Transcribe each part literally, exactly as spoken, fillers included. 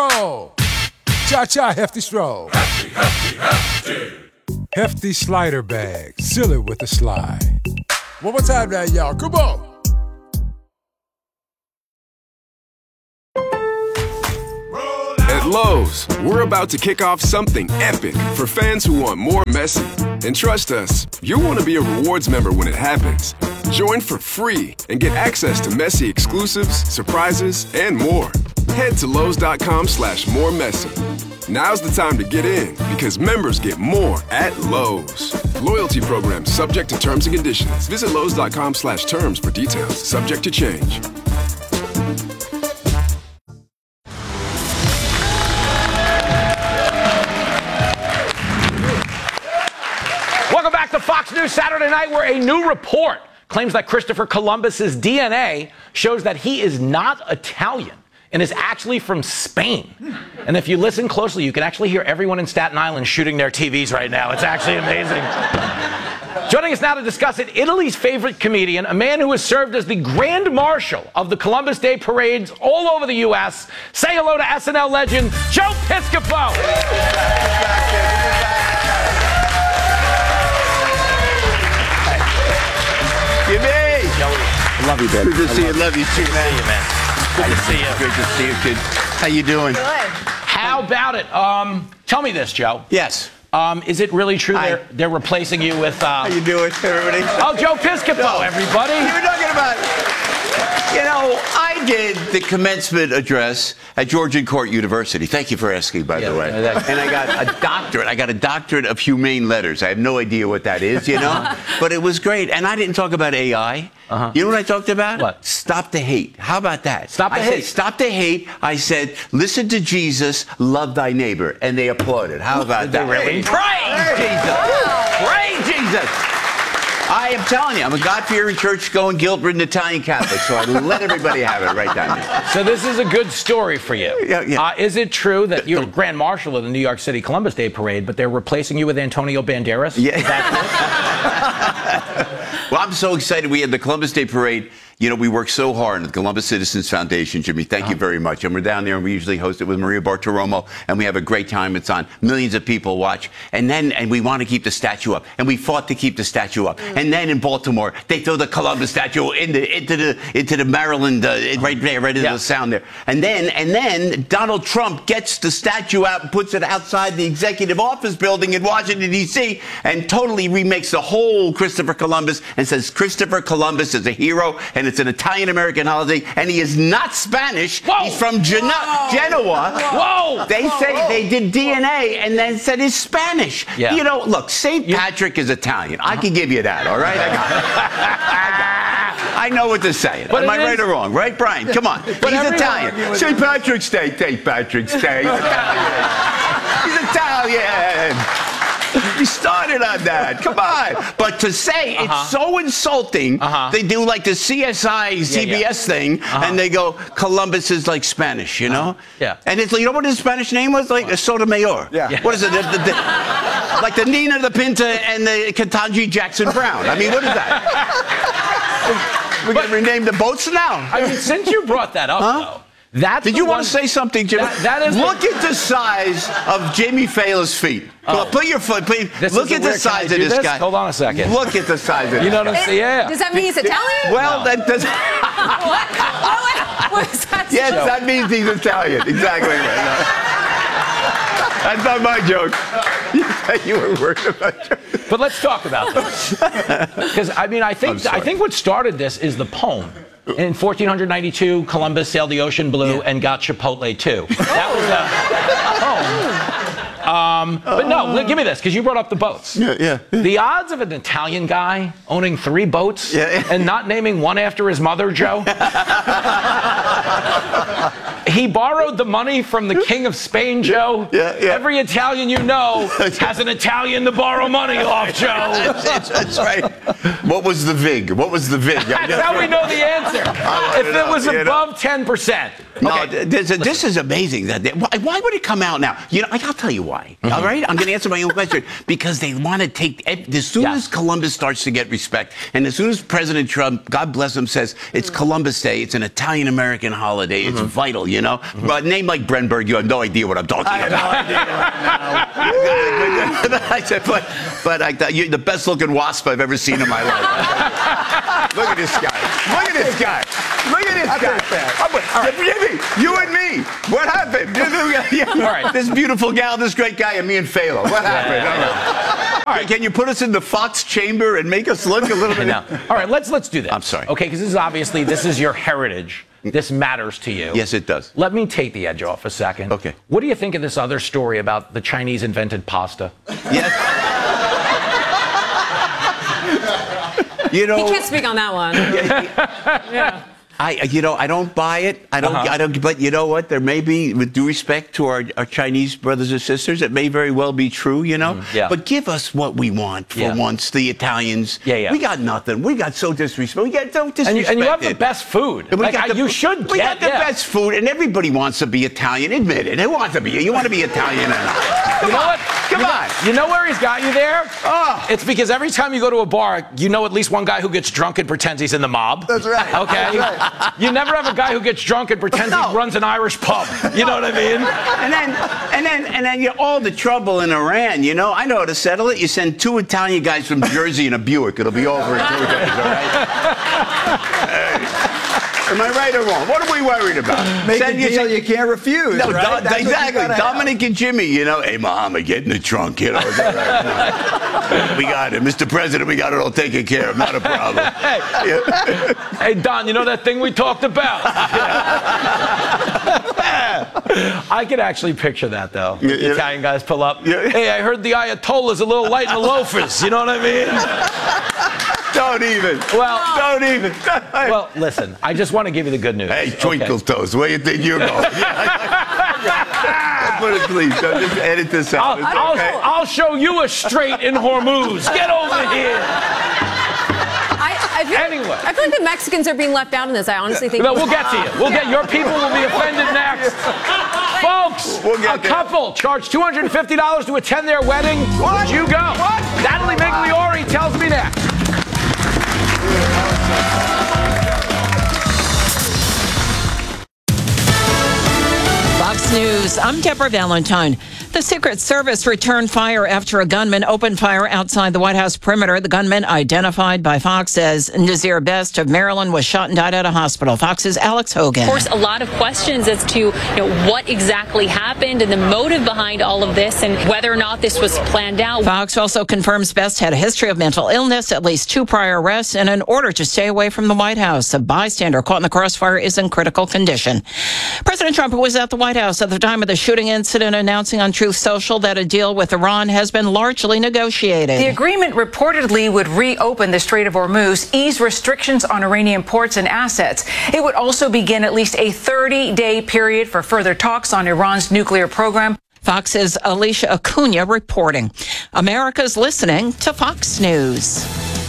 stroll. Cha-cha, hefty stroll. Hefty, hefty, hefty. Hefty slider bag. Seal it with a slide. One more time now, y'all. Come on. At Lowe's, we're about to kick off something epic for fans who want more messy. And trust us, you'll want to be a rewards member when it happens. Join for free and get access to messy exclusives, surprises, and more. Head to Lowe's.com slash more messy. Now's the time to get in because members get more at Lowe's. Loyalty program subject to terms and conditions. Visit Lowe's.com slash terms for details. Subject to change. Welcome back to Fox News Saturday Night, where a new report claims that Christopher Columbus's D N A shows that he is not Italian and is actually from Spain. And if you listen closely, you can actually hear everyone in Staten Island shooting their T Vs right now. It's actually amazing. Joining us now to discuss it, Italy's favorite comedian, a man who has served as the Grand Marshal of the Columbus Day parades all over the U S Say hello to S N L legend, Joe Piscopo. You me? Joey. I love you, baby. Good to see you. Love you too, man. Good to see you, man. Good to see you. Good to see you, kid. How you doing? Good. How about it? Um, tell me this, Joe. Yes. Um, is it really true Hi. they're they're replacing you with? Uh, How you doing, everybody? Oh, Joe Piscopo, No. everybody. You were talking about. You know, I did the commencement address at Georgian Court University. Thank you for asking, by Yeah, the way. no, that- And I got a doctorate. I got a doctorate of humane letters. I have no idea what that is, you know? But it was great. And I didn't talk about A I. Uh-huh. You know what I talked about? What? Stop the hate. How about that? Stop the I hate. Said, Stop the hate. I said, listen to Jesus, love thy neighbor. And they applauded. How about that? really? Praise Jesus. Praise Jesus. I am telling you, I'm a God-fearing, church-going, guilt-ridden Italian Catholic, so I let everybody have it right down there. So this is a good story for you. Yeah, yeah. Uh, is it true that you're Grand Marshal of the New York City Columbus Day Parade, but they're replacing you with Antonio Banderas? Yeah. Well, I'm so excited. We had the Columbus Day Parade. You know, we work so hard at the Columbus Citizens Foundation, Jimmy. Thank you very much. And we're down there, and we usually host it with Maria Bartiromo, and we have a great time. It's on. Millions of people watch. And then, and we want to keep the statue up. And we fought to keep the statue up. And then in Baltimore, they throw the Columbus statue into, into the into the Maryland, uh, right there, right into Yeah. the sound there. And then, and then Donald Trump gets the statue out and puts it outside the executive office building in Washington, D C, and totally remakes the whole Christopher Columbus and says Christopher Columbus is a hero, and it's an Italian-American holiday, and he is not Spanish. Whoa. He's from Geno- Whoa. Genoa. Whoa! They Whoa, say whoa. they did D N A and then said he's Spanish. Yeah. You know, look, Saint You- Patrick is Italian. I can give you that, all right? I got it. I, got it. I know what to say. But Am I it right is- or wrong? Right, Brian? Come on. He's everyone- Italian. Saint Patrick's Day. Saint Patrick's Day. He's Italian. He's Italian. We started on that. Come on. But to say Uh-huh. it's so insulting, Uh-huh. they do like the C S I, C B S yeah. thing, Uh-huh. and they go, Columbus is like Spanish, you know? Yeah. And it's like, you know what his Spanish name was? Like Sotomayor. Yeah. What is it? The- the- the- like the Nina, the Pinta, and the Ketanji Jackson Brown. I mean, what is that? We're going to rename the boats now. I mean, since you brought that up, Huh? though, that's Did the you one- want to say something, Jimmy? That- that is the- Look at the size of Jamie Fallon's feet. Come on, Oh. put your foot. Put, This look is a at the weird- can I size do of this, this? guy. Hold on a second. Look at the size of You know this what I'm guy. saying? Yeah. Does that mean he's Italian? Well, No. that does. what? What, what is that? Yes, joke? that means he's Italian. Exactly. That's not my joke. You were worried about your... But let's talk about this, because I mean, I I'm think sorry. I think what started this is the poem. In fourteen ninety-two, Columbus sailed the ocean blue and got Chipotle too. That was a poem. Um, but no, li- give me this, because you brought up the boats. Yeah, yeah. The odds of an Italian guy owning three boats Yeah. and not naming one after his mother, Joe. He borrowed the money from the King of Spain, Joe. Yeah, yeah. Every Italian you know has an Italian to borrow money off, Joe. That's, that's right. What was the vig? What was the vig? That's how we know the answer. wanna If it know, was you know? above ten percent, No, Okay. this, this is amazing. That they, why, why would it come out now? You know, I'll tell you why. Mm-hmm. All right, I'm going to answer my own question because they want to take. As soon yeah. as Columbus starts to get respect, and as soon as President Trump, God bless him, says it's Columbus Day, it's an Italian American holiday, it's mm-hmm. vital. You know, mm-hmm. but a name like Brenberg, you have no idea what I'm talking I about. have no idea. I said, but, but I thought you're the best looking wasp I've ever seen in my life. Look at this guy. Look at this guy. Look at this I guy. All right. Jimmy, you and me. What happened? All right. This beautiful gal, this great guy, and me and Phalo. What happened? Yeah, yeah. All right. Can you put us in the Fox chamber and make us look a little bit? No. All right. Let's let's do this. I'm sorry. Okay, because this is obviously this is your heritage. This matters to you. Yes, it does. Let me take the edge off a second. Okay. What do you think of this other story about the Chinese invented pasta? Yes. You know, He can't speak on that one. Yeah. I, you know, I don't buy it. I don't, Uh-huh. I don't. But you know what? There may be, with due respect to our, our Chinese brothers and sisters, it may very well be true. You know. Mm, yeah. But give us what we want for Yeah. once. The Italians. Yeah, yeah. We got nothing. We got so disrespect. We got so disrespected. And you, and you have the best food. We Like, got I- the- you should We get got the yeah. best food, and everybody wants to be Italian. Admit it. They want to be. You want to be Italian. Come You know on. what? Come you on. Know, you know where he's got you there? Oh. It's because every time you go to a bar, you know at least one guy who gets drunk and pretends he's in the mob. That's right. Okay? That's right. You never have a guy who gets drunk and pretends No. he runs an Irish pub. You know what I mean? And then, and then, and then, you know, all the trouble in Iran. You know, I know how to settle it. You send two Italian guys from Jersey in a Buick. It'll be over in two days. All right? Hey. Am I right or wrong? What are we worried about? Make Send a you- deal you can't refuse. No, right? Do- That's what you exactly. gotta have. Dominic and Jimmy, you know, hey, Muhammad, get in the trunk, you know. We got it. Mister President, we got it all taken care of. Not a problem. Hey, hey, Don, you know that thing we talked about? I could actually picture that, though. Yeah, The yeah. Italian guys pull up. Yeah. Hey, I heard the Ayatollah's a little light in the loafers. You know what I mean? Don't even. Well, Don't even. well, listen, I just want to give you the good news. Hey, okay? Twinkle Toes, where you think you're going? Put it, please. Don't just edit this out. I'll, I'll, Okay? I'll show you a straight in Hormuz. Get over here. I, I, feel, Anyway. I feel like the Mexicans are being left out in this. I honestly think. No, we'll get to you. We'll get your people will be offended next. Folks, We'll get a there. couple charged two hundred fifty dollars to attend their wedding. What? Would you go? What? Natalie Migliori tells me next. Fox News, I'm Deborah Valentine. The Secret Service returned fire after a gunman opened fire outside the White House perimeter. The gunman, identified by Fox as Nazir Best of Maryland, was shot and died at a hospital. Fox's Alex Hogan. Of course, a lot of questions as to you know, what exactly happened and the motive behind all of this and whether or not this was planned out. Fox also confirms Best had a history of mental illness, at least two prior arrests, and an order to stay away from the White House. A bystander caught in the crossfire is in critical condition. President Trump was at the White House at the time of the shooting incident, announcing on Truth Social that a deal with Iran has been largely negotiated. The agreement reportedly would reopen the Strait of Hormuz, ease restrictions on Iranian ports and assets. It would also begin at least a thirty-day period for further talks on Iran's nuclear program. Fox's Alicia Acuna reporting. America's listening to Fox News.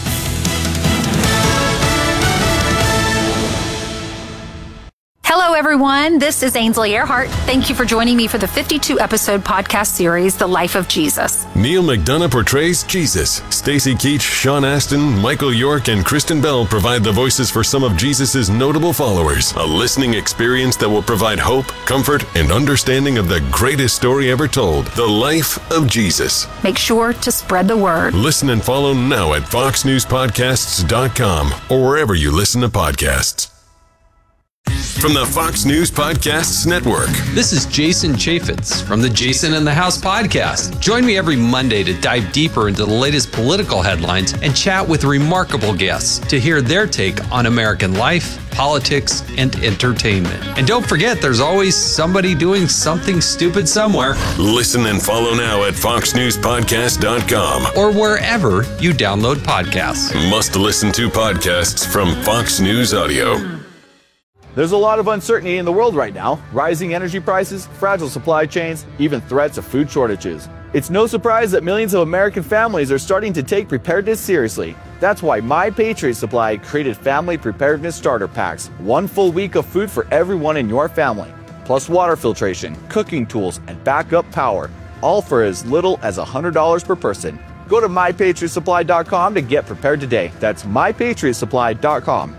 Hello, everyone. This is Ainsley Earhart. Thank you for joining me for the fifty-two episode podcast series, The Life of Jesus. Neil McDonough portrays Jesus. Stacey Keach, Sean Astin, Michael York, and Kristen Bell provide the voices for some of Jesus' notable followers. A listening experience that will provide hope, comfort, and understanding of the greatest story ever told, The Life of Jesus. Make sure to spread the word. Listen and follow now at fox news podcasts dot com or wherever you listen to podcasts. From the Fox News Podcasts Network. This is Jason Chaffetz from the Jason in the House podcast. Join me every Monday to dive deeper into the latest political headlines and chat with remarkable guests to hear their take on American life, politics, and entertainment. And don't forget, there's always somebody doing something stupid somewhere. Listen and follow now at fox news podcast dot com or wherever you download podcasts. Must listen to podcasts from Fox News Audio. There's a lot of uncertainty in the world right now. Rising energy prices, fragile supply chains, even threats of food shortages. It's no surprise that millions of American families are starting to take preparedness seriously. That's why My Patriot Supply created Family Preparedness Starter Packs. One full week of food for everyone in your family. Plus water filtration, cooking tools, and backup power. All for as little as one hundred dollars per person. Go to my patriot supply dot com to get prepared today. That's my patriot supply dot com.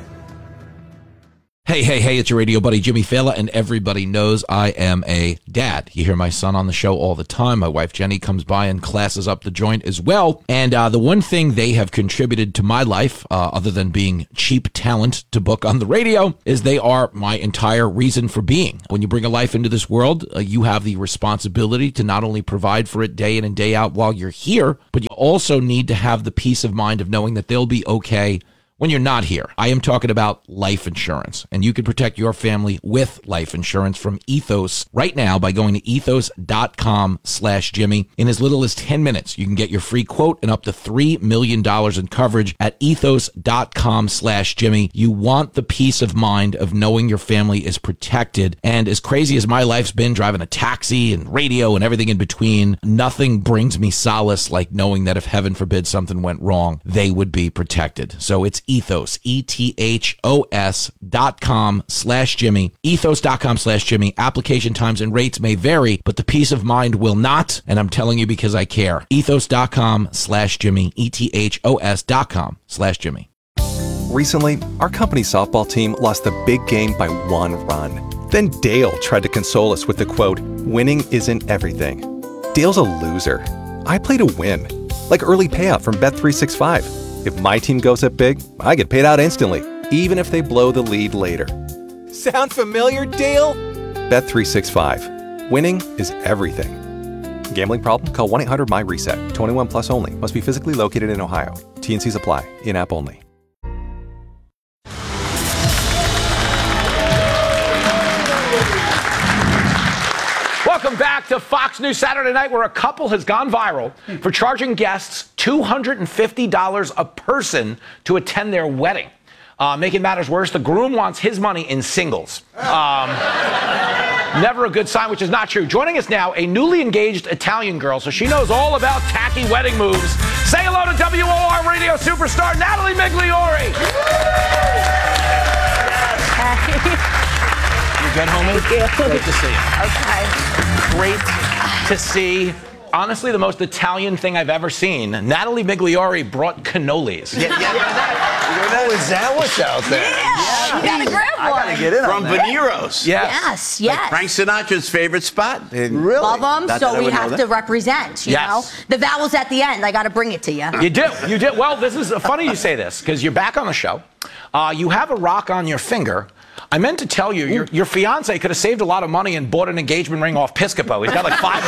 Hey, hey, hey, it's your radio buddy Jimmy Fallon, and everybody knows I am a dad. You hear my son on the show all the time. My wife Jenny comes by and classes up the joint as well. And uh, the one thing they have contributed to my life, uh, other than being cheap talent to book on the radio, is they are my entire reason for being. When you bring a life into this world, uh, you have the responsibility to not only provide for it day in and day out while you're here, but you also need to have the peace of mind of knowing that they'll be okay when you're not here. I am talking about life insurance, and you can protect your family with life insurance from Ethos right now by going to ethos.com slash Jimmy. In as little as ten minutes, you can get your free quote and up to three million dollars in coverage at ethos.com slash Jimmy. You want the peace of mind of knowing your family is protected. And as crazy as my life's been driving a taxi and radio and everything in between, nothing brings me solace like knowing that if heaven forbid something went wrong, they would be protected. So it's Ethos, E T H O S dot com slash Jimmy, ethos.com slash Jimmy. Application times and rates may vary, but the peace of mind will not, and I'm telling you because I care. Ethos.com slash Jimmy, E T H O S dot com slash Jimmy. Recently, our company softball team lost the big game by one run. Then Dale tried to console us with the quote, "Winning isn't everything." Dale's a loser. I play to win, like early payout from Bet three sixty-five. If my team goes up big, I get paid out instantly, even if they blow the lead later. Sound familiar, Dale? Bet three sixty-five. Winning is everything. Gambling problem? Call one eight hundred M Y reset. twenty-one plus only. Must be physically located in Ohio. T and Cs apply. In-app only. Welcome back to Fox News Saturday Night, where a couple has gone viral for charging guests two hundred fifty dollars a person to attend their wedding. Uh, making matters worse, the groom wants his money in singles. Um, never a good sign, which is not true. Joining us now, a newly engaged Italian girl, so she knows all about tacky wedding moves. Say hello to W O R radio superstar Natalie Migliore. You good, homie? Thank you. Great to see you. Okay. Great to see. Honestly, the most Italian thing I've ever seen. Natalie Migliore brought cannolis. Yeah, yeah, yeah. Oh, is that what's out there? Yeah. You gotta grab one. I gotta get in From on that. Veneros. Yes, yes. Like Frank Sinatra's favorite spot. Really? Love them, Not so that I we would know have that. to represent, you Yes. know? The vowels at the end, I gotta bring it to you. You do. You do. Well, this is funny you say this, because you're back on the show. Uh, you have a rock on your finger. I meant to tell you, your, your fiance could have saved a lot of money and bought an engagement ring off Piscopo. He's got like five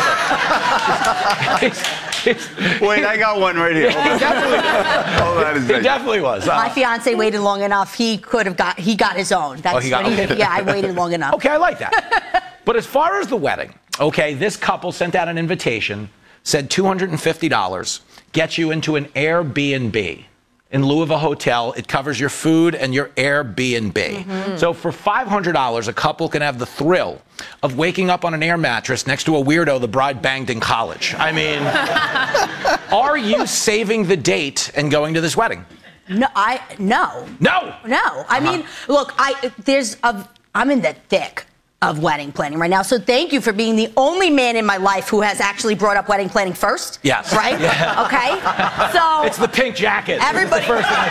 of them. It's- it's- Wait, I got one right here. He definitely, Oh, that is he nice. definitely was. Uh, My fiance waited long enough. He could have got, he got his own. That's Oh, he got- what okay. Yeah, I waited long enough. Okay, I like that. But as far as the wedding, okay, this couple sent out an invitation, said two hundred fifty dollars, gets you into an Airbnb. In lieu of a hotel, it covers your food and your Airbnb. Mm-hmm. So for five hundred dollars, a couple can have the thrill of waking up on an air mattress next to a weirdo the bride banged in college. I mean, are you saving the date and going to this wedding? No, I, no. No! No. I Uh-huh. mean, look, I, there's a, I'm in the thick of wedding planning right now. So thank you for being the only man in my life who has actually brought up wedding planning first. Yes. Right? Yeah. Okay? So It's the pink jacket. Everybody- It's the first thing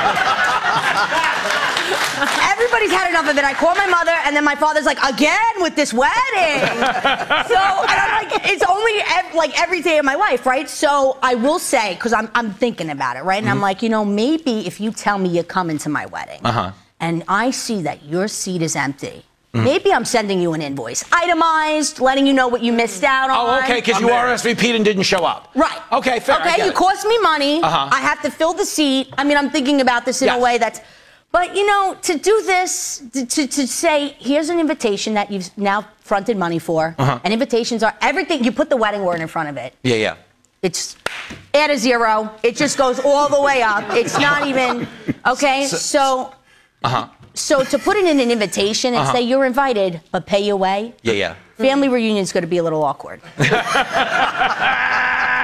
I everybody's had enough of it. I call my mother, and then my father's like, again with this wedding. So, and I'm like, it's only ev- like every day of my life, right? So I will say, because I'm, I'm thinking about it, right? And I'm Mhm. like, you know, maybe if you tell me you're coming to my wedding, Uh-huh. and I see that your seat is empty, Mhm. maybe I'm sending you an invoice, itemized, letting you know what you missed out on. Oh, okay, because you R S V P'd and didn't show up. Right. Okay, fair. I Okay, get you it. cost me money. Uh-huh. I have to fill the seat. I mean, I'm thinking about this in Yes. a way that's. But, you know, to do this, to, to, to say, here's an invitation that you've now fronted money for, Uh-huh. and invitations are everything. You put the wedding word in front of it. Yeah, yeah. It's add a zero. It just goes all the way up. It's not even, okay? So- So, Uh-huh. so to put it in an invitation and Uh-huh. say you're invited, but pay your way, Yeah, yeah. family reunion's going to be a little awkward.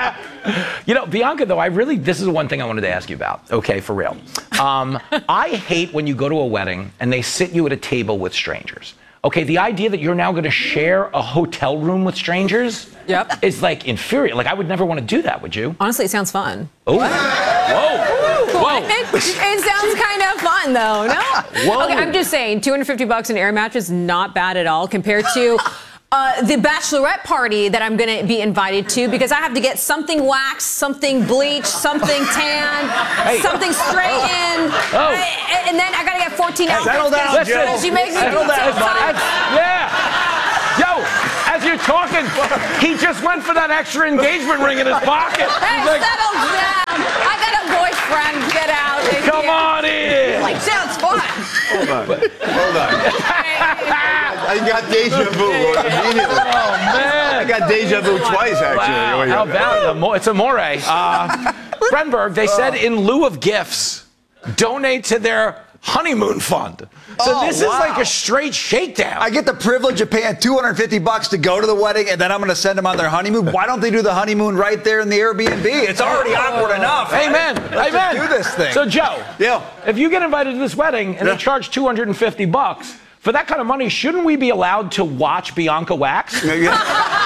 You know, Bianca, though, I really, this is the one thing I wanted to ask you about. Okay, for real. Um, I hate when you go to a wedding and they sit you at a table with strangers. Okay, the idea that you're now going to share a hotel room with strangers Yep. is like infuriating. Like, I would never want to do that, would you? Honestly, it sounds fun. Oh. Whoa. Whoa. It, it sounds kind of fun, though, no? Whoa. Okay, I'm just saying, two hundred fifty bucks an air mattress, not bad at all compared to uh, the bachelorette party that I'm going to be invited to, because I have to get something waxed, something bleached, something tanned, Hey. something straightened, Oh. I- and then I got to get fourteen Hey, outfits. settle down, because- Jill. because She makes me Settle feel down, so buddy. tired. Yeah. Yo, as you're talking, he just went for that extra engagement ring in his pocket. Hey, He's like, settle down. I got a boyfriend. Get out. come on in. Like, sounds fun. Hold on. Hold on. I got deja vu immediately. Oh, man. I got deja vu twice, actually. Wow, how about it? It's amore. Uh, Brenberg, they said in lieu of gifts, donate to their honeymoon fund. So Oh, this wow. is like a straight shakedown. I get the privilege of paying two hundred fifty bucks to go to the wedding, and then I'm going to send them on their honeymoon. Why don't they do the honeymoon right there in the Airbnb? It's already awkward enough. right? Amen. Let's Amen. just do this thing. So, Joe, Yeah. if you get invited to this wedding and Yeah. they charge two hundred fifty bucks, for that kind of money, shouldn't we be allowed to watch Bianca wax? I mean,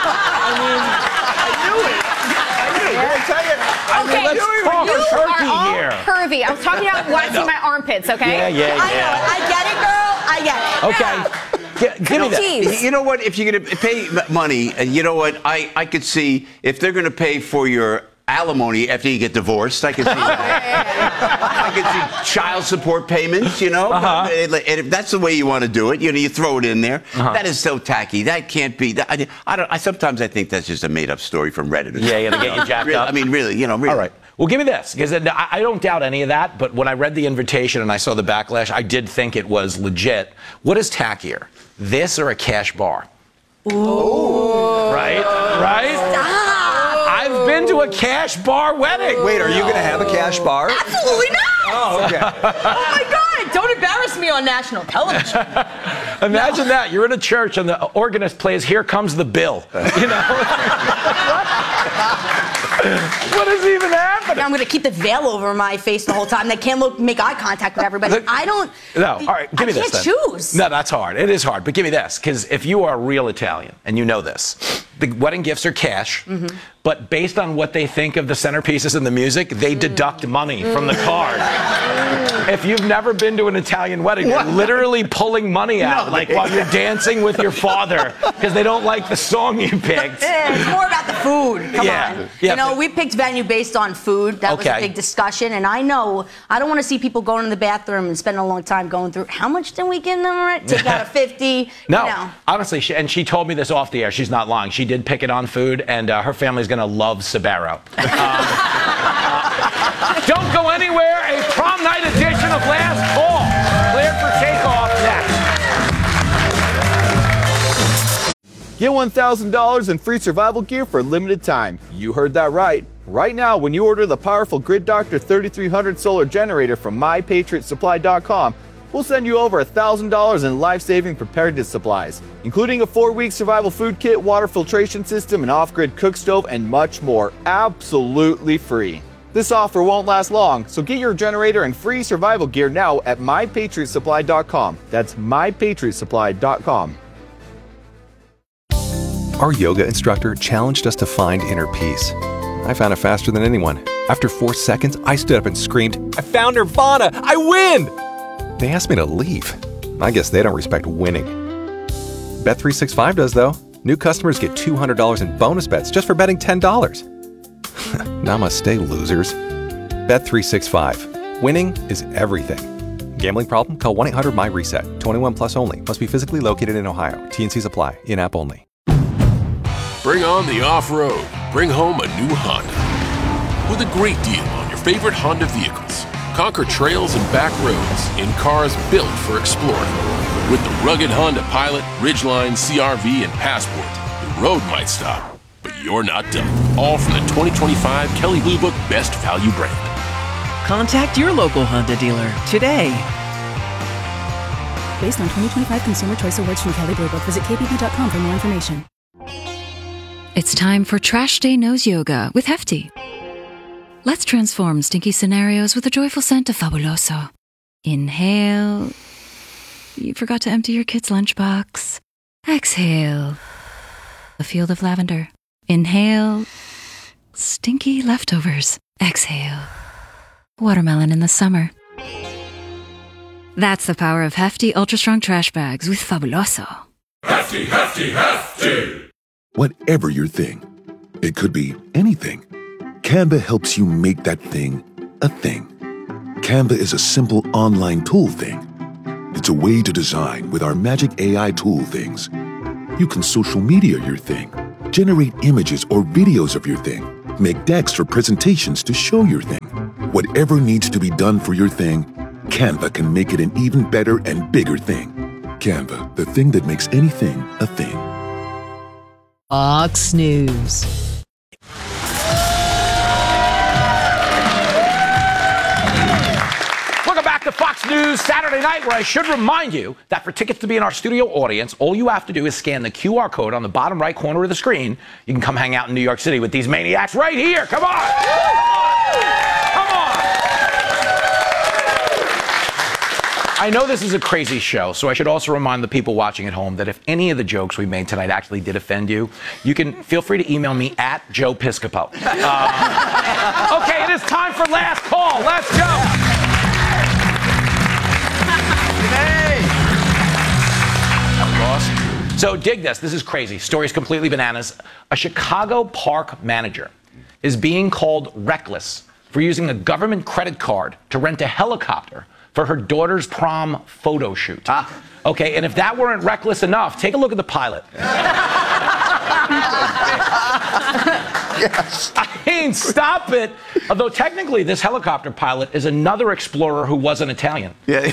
I knew it. I knew it. I'll tell you. I mean, let's talk You turkey are all here. curvy. I was talking about waxing my armpits, okay? Yeah, yeah, I know. yeah. I get it, girl. I get it. Okay. G- give me that. Jeez. You know what? If you're going to pay m- money, uh, you know what? I, I could see if they're going to pay for your alimony after you get divorced. I could see that. I could see child support payments, you know? Uh-huh. And if that's the way you want to do it, you know, you throw it in there. Uh-huh. That is so tacky. That can't be. That, I, I don't. I sometimes I think that's just a made-up story from Reddit. or Yeah, yeah, to something. get you jacked Really, up. I mean, really, you know, really. All right. Well, give me this, because I I don't doubt any of that, but when I read the invitation and I saw the backlash, I did think it was legit. What is tackier, this or a cash bar? Ooh. Right? Right? Stop. I've been to a cash bar wedding. Wait, are you going to have a cash bar? Absolutely not. Oh, okay. Oh my God! Don't embarrass me on national television. Imagine that. You're in a church and the organist plays "Here Comes the Bill." You know? What is even happening? I'm going to keep the veil over my face the whole time. They can't look, make eye contact with everybody. I don't. No, all right, give me I this can't then. choose. No, that's hard. It is hard, but give me this, because if you are a real Italian and you know this, the wedding gifts are cash, Mm-hmm. but based on what they think of the centerpieces and the music, they Mm. deduct money from the card. If you've never been to an Italian wedding, they're literally pulling money out, No, like they- while you're dancing with your father, because they don't like the song you picked. Eh, It's more about the food. Come Yeah. on. Yeah, You know, but- we picked venue based on food. That was Okay. a big discussion. And I know, I don't want to see people going to the bathroom and spending a long time going through, how much did we give them? Right? Take out a fifty. No, You know. honestly, she, and she told me this off the air. She's not lying. She did pick it on food, and uh, her family's going to love Sbarro. Um, uh, don't go anywhere. A prom night edition of Last Call. Cleared for takeoff next. Get one thousand dollars in free survival gear for a limited time. You heard that right. Right now, when you order the powerful Grid Doctor thirty-three hundred solar generator from my patriot supply dot com, we'll send you over one thousand dollars in life-saving preparedness supplies, including a four-week survival food kit, water filtration system, an off-grid cook stove, and much more, absolutely free. This offer won't last long, so get your generator and free survival gear now at my patriot supply dot com. That's my patriot supply dot com. Our yoga instructor challenged us to find inner peace. I found it faster than anyone. After four seconds, I stood up and screamed, "I found Nirvana! I win!" They asked me to leave. I guess they don't respect winning. Bet three sixty-five does, though. New customers get two hundred dollars in bonus bets just for betting ten dollars. Namaste, losers. Bet three sixty-five. Winning is everything. Gambling problem? Call one eight hundred my reset. twenty-one plus only. Must be physically located in Ohio. T N Cs apply. In-app only. Bring on the off-road. Bring home a new Honda. With a great deal on your favorite Honda vehicles. Conquer trails and back roads in cars built for exploring. With the rugged Honda Pilot, Ridgeline, C R V, and Passport, the road might stop, but you're not done. All from the twenty twenty-five Kelley Blue Book Best Value brand. Contact your local Honda dealer today. Based on twenty twenty-five Consumer Choice Awards from Kelley Blue Book, visit K B B dot com for more information. It's time for Trash Day Nose Yoga with Hefty. Let's transform stinky scenarios with a joyful scent of Fabuloso. Inhale. You forgot to empty your kid's lunchbox. Exhale. A field of lavender. Inhale. Stinky leftovers. Exhale. Watermelon in the summer. That's the power of hefty, ultra-strong trash bags with Fabuloso. Hefty, hefty, hefty! Whatever your thing, it could be anything. Canva helps you make that thing a thing. Canva is a simple online tool thing. It's a way to design with our magic A I tool things. You can social media your thing, generate images or videos of your thing, make decks for presentations to show your thing. Whatever needs to be done for your thing, Canva can make it an even better and bigger thing. Canva, the thing that makes anything a thing. Fox News. Welcome back to Fox News Saturday Night, where I should remind you that for tickets to be in our studio audience, all you have to do is scan the Q R code on the bottom right corner of the screen. You can come hang out in New York City with these maniacs right here. Come on! Come on! I know this is a crazy show, so I should also remind the people watching at home that if any of the jokes we made tonight actually did offend you, you can feel free to email me at Joe Piscopo. Uh, okay, it is time for last call. Let's go. So dig this. This is crazy. Story's completely bananas. A Chicago park manager is being called reckless for using a government credit card to rent a helicopter for her daughter's prom photo shoot. Ah. Okay, and if that weren't reckless enough, take a look at the pilot. Yes. I mean, stop it. Although technically this helicopter pilot is another explorer who wasn't Italian. Yeah.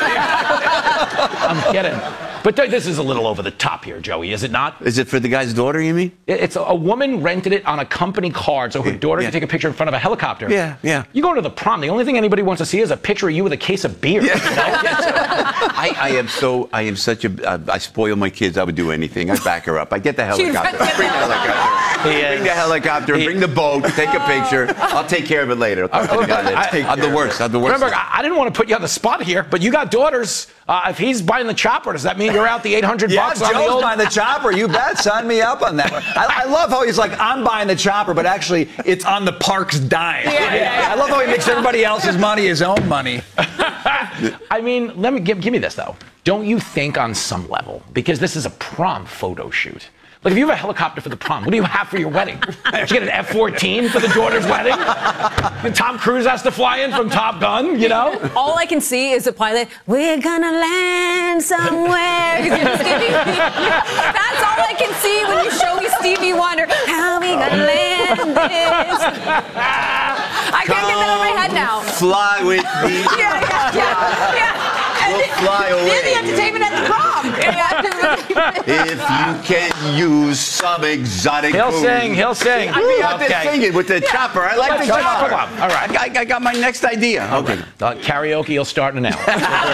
I'm kidding. But th- this is a little over the top here, Joey, is it not? Is it for the guy's daughter, you mean? It's a, a woman rented it on a company card so her daughter yeah. can take a picture in front of a helicopter. Yeah, yeah. You go to the prom, the only thing anybody wants to see is a picture of you with a case of beer. Yeah. You know? I, I am so, I am such a, uh, I spoil my kids. I would do anything. I back her up. I get the helicopter. Bring the helicopter. Bring the helicopter. Bring the boat. Take a picture. I'll take care of it later. I'll talk to the guy. I, I'm the worst. I'm the worst. Remember, I, I didn't want to put you on the spot here, but you got daughters. Uh, if he's buying the chopper, does that mean you're out the eight hundred yeah, bucks Joe's on the old? buying the chopper. You bet. Sign me up on that one. I, I love how he's like, I'm buying the chopper, but actually it's on the park's dime. Yeah, yeah, yeah. I love how he makes everybody else's money his own money. I mean, let me give, give me this, though. Don't you think on some level, because this is a prom photo shoot, like if you have a helicopter for the prom, what do you have for your wedding? Did you get an F fourteen for the daughter's wedding? And Tom Cruise has to fly in from Top Gun, you know? All I can see is a pilot, we're gonna land somewhere. That's all I can see when you show me Stevie Wonder. How we gonna land this? I can't get that out of my head now. Fly with me. Yeah, yeah, yeah. yeah. We'll fly away. They're the entertainment at the prom. If you can use some exotic He'll food. sing, he'll sing. I'd be out there Okay. singing with the yeah. chopper. I like Let's the go. chopper. Come on. All right. I, I got my next idea. Okay. Uh, karaoke will start in an hour.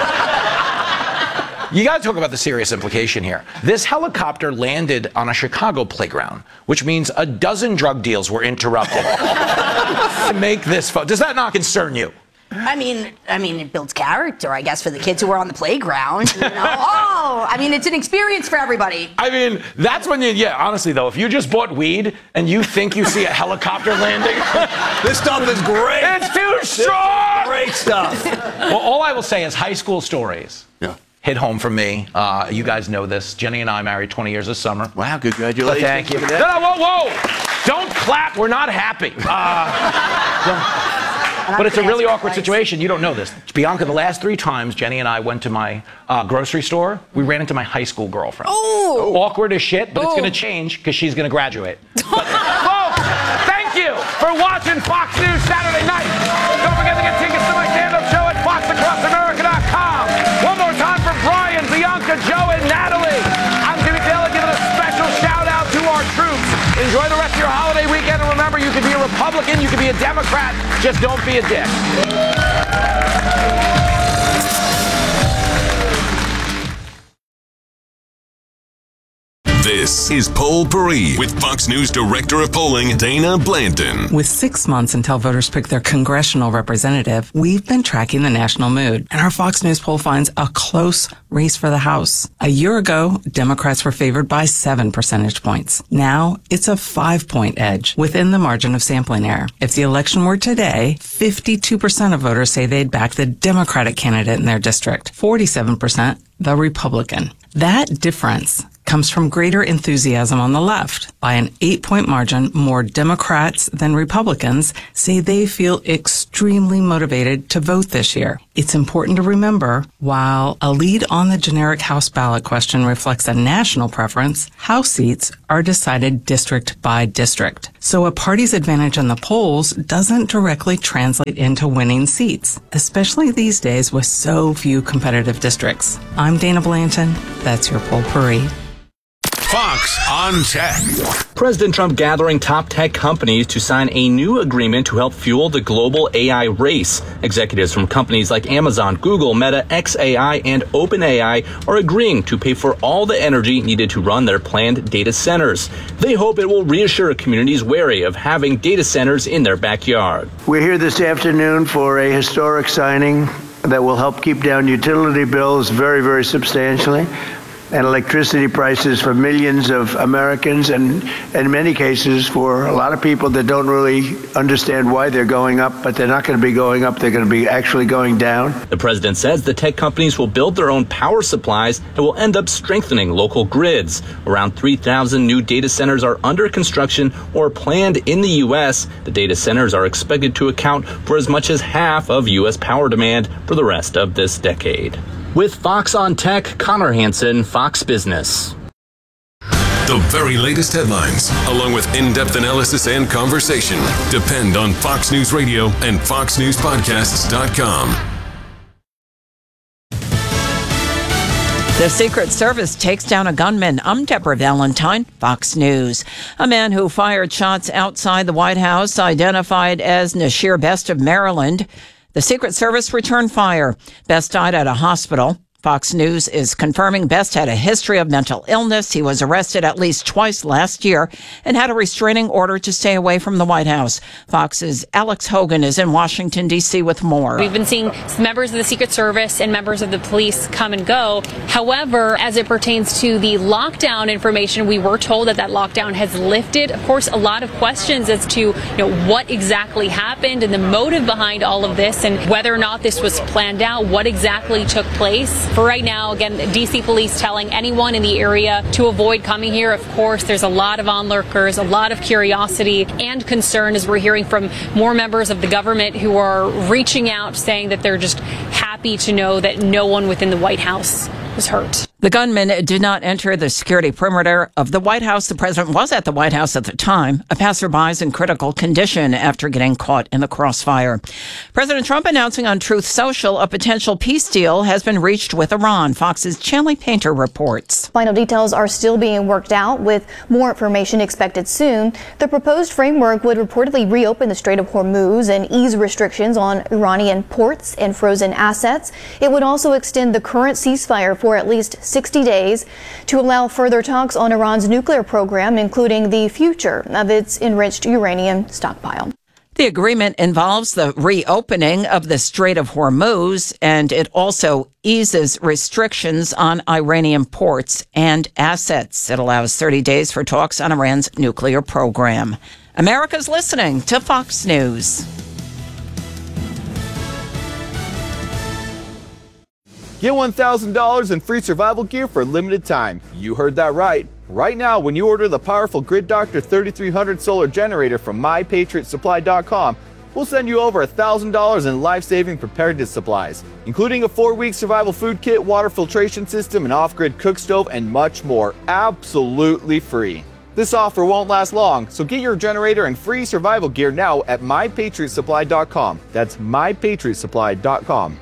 You got to talk about the serious implication here. This helicopter landed on a Chicago playground, which means a dozen drug deals were interrupted to make this photo. Does that not concern you? I mean, I mean, it builds character, I guess, for the kids who were on the playground. You know? Oh, I mean, it's an experience for everybody. I mean, that's when you, yeah, honestly, though, if you just bought weed and you think you see a helicopter landing. This stuff is great. It's too strong. Great stuff. Well, all I will say is high school stories. Yeah. Hit home for me. Uh, you guys know this. Jenny and I married twenty years this summer. Wow, congratulations. Oh, thank you. No, no, whoa, whoa. Don't clap. We're not happy. Uh, But it's a really awkward situation. You don't know this. Bianca, the last three times Jenny and I went to my uh, grocery store, we ran into my high school girlfriend. Oh! Awkward as shit, but oh. it's going to change because she's going to graduate. But, folks, thank you for watching Fox News Saturday Night. Don't forget to get tickets to my stand-up show at fox across america dot com. One more time for Brian, Bianca, Joe, and Natalie. I'm Jimmy Taylor giving a special shout-out to our troops. Enjoy the rest of your holiday weekend, and remember, you can be a Republican, you can be a Democrat, just don't be a dick. This This is Poll Parade with Fox News Director of Polling, Dana Blanton. With six months until voters pick their congressional representative, we've been tracking the national mood, and our Fox News poll finds a close race for the House. A year ago, Democrats were favored by seven percentage points. Now, it's a five-point edge within the margin of sampling error. If the election were today, fifty-two percent of voters say they'd back the Democratic candidate in their district, forty-seven percent the Republican. That difference comes from greater enthusiasm on the left. By an eight-point margin, more Democrats than Republicans say they feel extremely motivated to vote this year. It's important to remember, while a lead on the generic House ballot question reflects a national preference, House seats are decided district by district. So a party's advantage in the polls doesn't directly translate into winning seats, especially these days with so few competitive districts. I'm Dana Blanton. That's your Poll Parade. Fox on Tech. President Trump gathering top tech companies to sign a new agreement to help fuel the global A I race. Executives from companies like Amazon, Google, Meta, X A I, and OpenAI are agreeing to pay for all the energy needed to run their planned data centers. They hope it will reassure communities wary of having data centers in their backyard. We're here this afternoon for a historic signing that will help keep down utility bills very, very substantially, and electricity prices for millions of Americans, and in many cases for a lot of people that don't really understand why they're going up, but they're not going to be going up, they're going to be actually going down. The president says the tech companies will build their own power supplies and will end up strengthening local grids. Around three thousand new data centers are under construction or planned in the U S. The data centers are expected to account for as much as half of U S power demand for the rest of this decade. With Fox on Tech, Connor Hansen, Fox Business. The very latest headlines, along with in-depth analysis and conversation, depend on Fox News Radio and fox news podcasts dot com. The Secret Service takes down a gunman. I'm Deborah Valentine, Fox News. A man who fired shots outside the White House, identified as Nashir Best of Maryland. The Secret Service returned fire. Best died at a hospital. Fox News is confirming Best had a history of mental illness. He was arrested at least twice last year and had a restraining order to stay away from the White House. Fox's Alex Hogan is in Washington, D C with more. We've been seeing members of the Secret Service and members of the police come and go. However, as it pertains to the lockdown information, we were told that that lockdown has lifted. Of course, a lot of questions as to you know what exactly happened and the motive behind all of this and whether or not this was planned out, what exactly took place. For right now, again, D C police telling anyone in the area to avoid coming here. Of course, there's a lot of onlookers, a lot of curiosity and concern as we're hearing from more members of the government who are reaching out saying that they're just happy to know that no one within the White House was hurt. The gunman did not enter the security perimeter of the White House. The president was at the White House at the time. A passerby is in critical condition after getting caught in the crossfire. President Trump announcing on Truth Social a potential peace deal has been reached with Iran. Fox's Chanley Painter reports. Final details are still being worked out, with more information expected soon. The proposed framework would reportedly reopen the Strait of Hormuz and ease restrictions on Iranian ports and frozen assets. It would also extend the current ceasefire for at least sixty days to allow further talks on Iran's nuclear program, including the future of its enriched uranium stockpile. The agreement involves the reopening of the Strait of Hormuz, and it also eases restrictions on Iranian ports and assets. It allows thirty days for talks on Iran's nuclear program. America's listening to Fox News. Get one thousand dollars in free survival gear for a limited time. You heard that right. Right now, when you order the powerful Grid Doctor thirty-three hundred solar generator from my patriot supply dot com, we'll send you over one thousand dollars in life-saving preparedness supplies, including a four-week survival food kit, water filtration system, an off-grid cook stove, and much more, absolutely free. This offer won't last long, so get your generator and free survival gear now at my patriot supply dot com. That's my patriot supply dot com.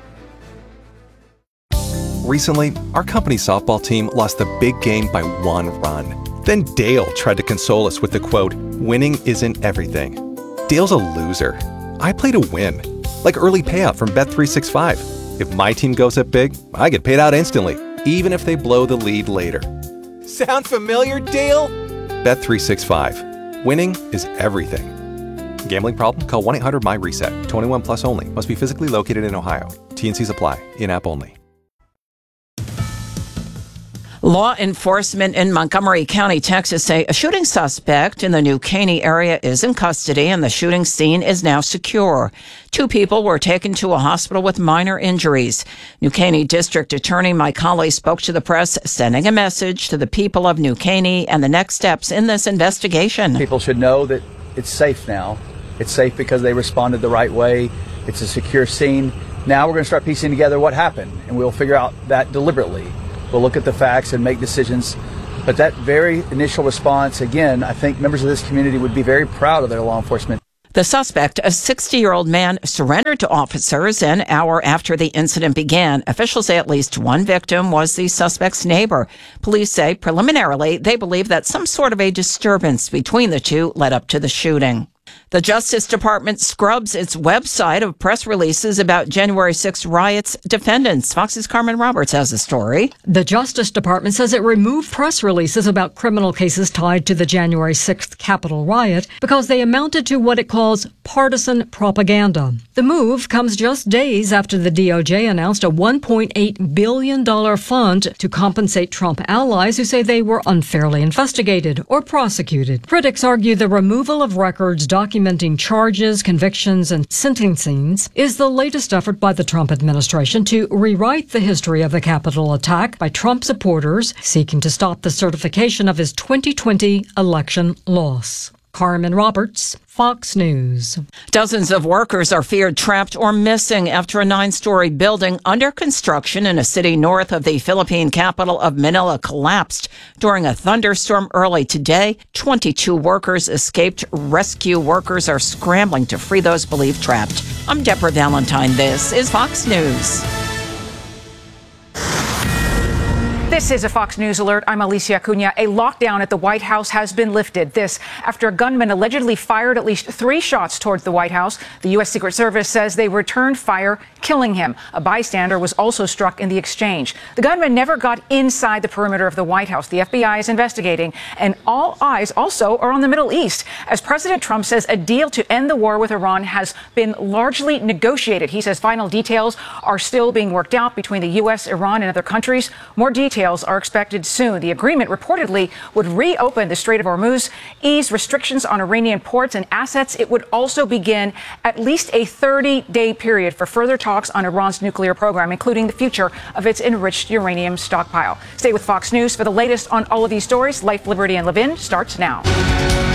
Recently, our company softball team lost the big game by one run. Then Dale tried to console us with the quote, "Winning isn't everything." Dale's a loser. I play to win. Like early payout from Bet three sixty-five. If my team goes up big, I get paid out instantly, even if they blow the lead later. Sound familiar, Dale? Bet three sixty-five. Winning is everything. Gambling problem? Call one eight hundred my reset. twenty-one plus only. Must be physically located in Ohio. T and Cs apply. In-app only. Law enforcement in Montgomery County, Texas, say a shooting suspect in the New Caney area is in custody and the shooting scene is now secure. Two people were taken to a hospital with minor injuries. New Caney District Attorney Mike Hawley spoke to the press, sending a message to the people of New Caney and the next steps in this investigation. People should know that it's safe now. It's safe because they responded the right way. It's a secure scene. Now we're going to start piecing together what happened, and we'll figure out that deliberately. We'll look at the facts and make decisions. But that very initial response, again, I think members of this community would be very proud of their law enforcement. The suspect, a sixty-year-old man, surrendered to officers an hour after the incident began. Officials say at least one victim was the suspect's neighbor. Police say preliminarily they believe that some sort of a disturbance between the two led up to the shooting. The Justice Department scrubs its website of press releases about January sixth riots defendants. Fox's Carmen Roberts has the story. The Justice Department says it removed press releases about criminal cases tied to the January sixth Capitol riot because they amounted to what it calls partisan propaganda. The move comes just days after the D O J announced a one point eight billion dollars fund to compensate Trump allies who say they were unfairly investigated or prosecuted. Critics argue the removal of records documenting charges, convictions, and sentencings is the latest effort by the Trump administration to rewrite the history of the Capitol attack by Trump supporters seeking to stop the certification of his twenty twenty election loss. Carmen Roberts, Fox News. Dozens of workers are feared trapped or missing after a nine-story building under construction in a city north of the Philippine capital of Manila collapsed during a thunderstorm early today. twenty-two workers escaped. Rescue workers are scrambling to free those believed trapped. I'm Deborah Valentine. This is Fox News. This is a Fox News alert. I'm Alicia Cunha. A lockdown at the White House has been lifted. This after a gunman allegedly fired at least three shots towards the White House. The U S Secret Service says they returned fire, killing him. A bystander was also struck in the exchange. The gunman never got inside the perimeter of the White House. The F B I is investigating, and all eyes also are on the Middle East, as President Trump says a deal to end the war with Iran has been largely negotiated. He says final details are still being worked out between the U S, Iran, and other countries. More details are expected soon. The agreement reportedly would reopen the Strait of Hormuz, ease restrictions on Iranian ports and assets. It would also begin at least a thirty-day period for further talks on Iran's nuclear program, including the future of its enriched uranium stockpile. Stay with Fox News for the latest on all of these stories. Life, Liberty, and Levin starts now.